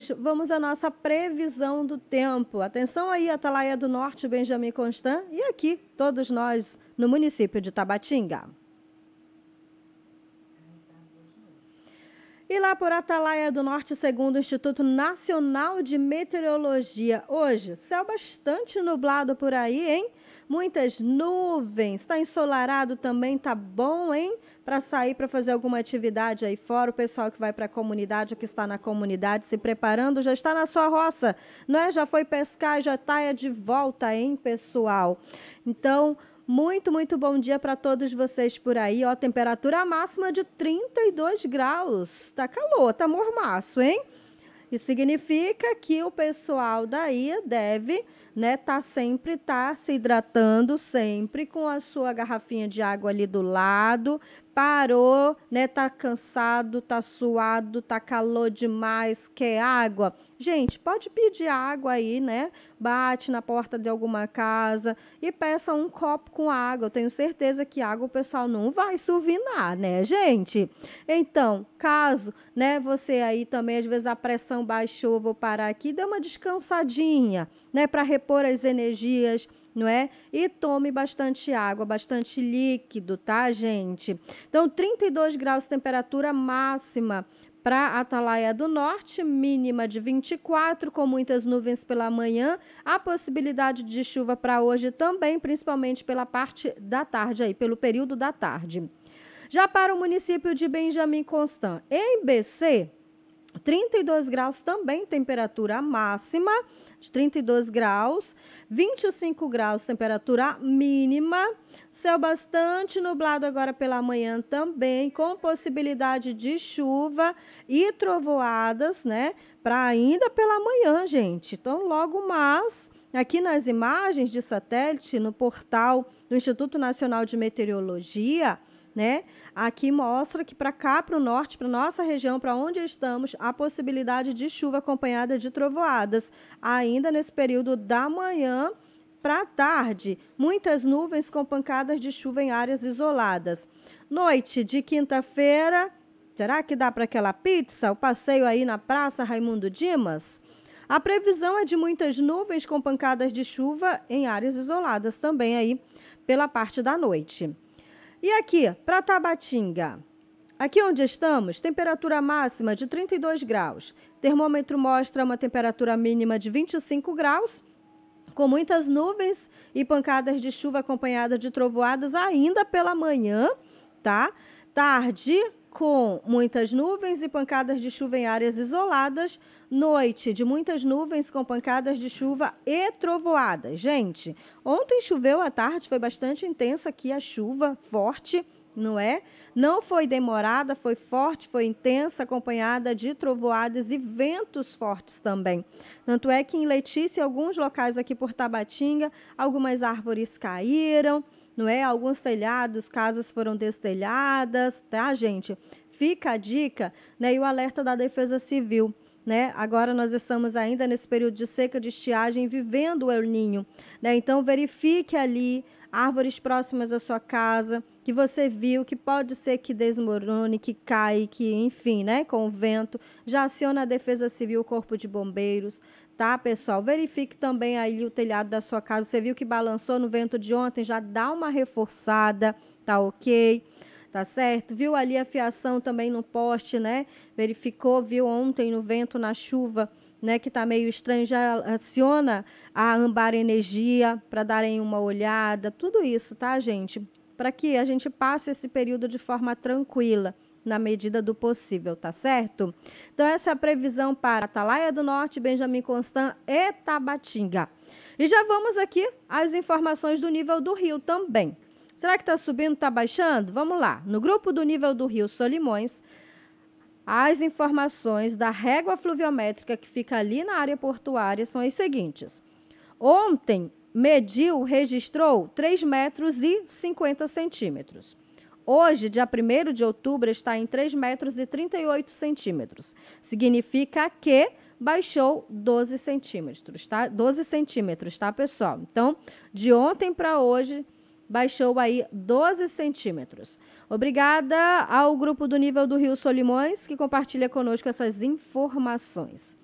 gente, vamos à nossa previsão do tempo. Atenção aí, Atalaia do Norte, Benjamin Constant, e aqui, todos nós, no município de Tabatinga. E lá por Atalaia do Norte, segundo o Instituto Nacional de Meteorologia, hoje, céu bastante nublado por aí, hein? Muitas nuvens, está ensolarado também, tá bom, hein? Para sair, para fazer alguma atividade aí fora, o pessoal que vai para a comunidade, que está na comunidade se preparando, já está na sua roça, não é? Já foi pescar, já está de volta, hein, pessoal? Então, muito bom dia para todos vocês por aí, ó, temperatura máxima de 32 graus, tá calor, tá mormaço, hein? Isso significa que o pessoal daí deve, né, sempre se hidratando sempre com a sua garrafinha de água ali do lado. Parou, né, tá cansado, tá suado, tá calor demais, quer água? Gente, pode pedir água aí, né? Bate na porta de alguma casa e peça um copo com água. Eu tenho certeza que água o pessoal não vai suvinar, né, gente? Então, caso, né, você aí também, às vezes a pressão baixou, vou parar aqui, dê uma descansadinha, né, para repor as energias, não é? E tome bastante água, bastante líquido, tá, gente? Então, 32 graus temperatura máxima para Atalaia do Norte, mínima de 24, com muitas nuvens pela manhã. A possibilidade de chuva para hoje também, principalmente pela parte da tarde, aí, pelo período da tarde. Já para o município de Benjamin Constant, em BC, 32 graus também, temperatura máxima de 32 graus, 25 graus, temperatura mínima, céu bastante nublado agora pela manhã também, com possibilidade de chuva e trovoadas, né, para ainda pela manhã, gente. Então, logo mais, aqui nas imagens de satélite, no portal do Instituto Nacional de Meteorologia, né? Aqui mostra que para cá, para o norte, para nossa região, para onde estamos, a possibilidade de chuva acompanhada de trovoadas. Ainda nesse período da manhã para a tarde, muitas nuvens com pancadas de chuva em áreas isoladas. Noite de quinta-feira, será que dá para aquela pizza? O passeio aí na Praça Raimundo Dimas? A previsão é de muitas nuvens com pancadas de chuva em áreas isoladas também aí pela parte da noite. E aqui, para Tabatinga, aqui onde estamos, temperatura máxima de 32 graus. Termômetro mostra uma temperatura mínima de 25 graus, com muitas nuvens e pancadas de chuva acompanhada de trovoadas ainda pela manhã, tá? Tarde, com muitas nuvens e pancadas de chuva em áreas isoladas. Noite, de muitas nuvens com pancadas de chuva e trovoadas. Gente, ontem choveu à tarde, foi bastante intensa aqui a chuva, forte, não é? Não foi demorada, foi forte, foi intensa, acompanhada de trovoadas e ventos fortes também. Tanto é que em Letícia, alguns locais aqui por Tabatinga, algumas árvores caíram, não é? Alguns telhados, casas foram destelhadas, tá, gente? Fica a dica, né? E o alerta da Defesa Civil, né? Agora nós estamos ainda nesse período de seca, de estiagem, vivendo o El Niño, né? Então verifique ali árvores próximas à sua casa, que você viu, que pode ser que desmorone, que cai, que enfim, né? Com o vento, já aciona a Defesa Civil, o Corpo de Bombeiros, tá, pessoal? Verifique também aí o telhado da sua casa. Você viu que balançou no vento de ontem, já dá uma reforçada, tá ok? Tá certo? Viu ali a fiação também no poste, né? Verificou, viu ontem no vento, na chuva, né? Que tá meio estranho, já aciona a Ambar Energia para darem uma olhada. Tudo isso, tá, gente? Para que a gente passe esse período de forma tranquila, na medida do possível, tá certo? Então, essa é a previsão para Atalaia do Norte, Benjamin Constant e Tabatinga. E já vamos aqui às informações do nível do rio também. Será que está subindo, está baixando? Vamos lá. No grupo do nível do rio Solimões, as informações da régua fluviométrica que fica ali na área portuária são as seguintes. Ontem, registrou 3,50 metros. Hoje, dia 1º de outubro, está em 3,38 metros. Significa que baixou 12 centímetros, tá? 12 centímetros, tá, pessoal? Então, de ontem para hoje, baixou aí 12 centímetros. Obrigada ao grupo do nível do Rio Solimões, que compartilha conosco essas informações.